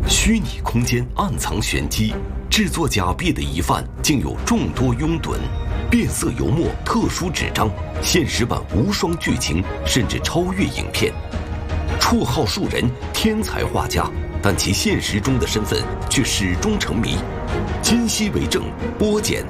虚拟空间暗藏玄机，制作假币的疑犯竟有众多拥趸。变色油墨、特殊纸张、现实版无双剧情，甚至超越影片。绰号树人，天才画家，但其现实中的身份却始终成谜。今夕为证，剥茧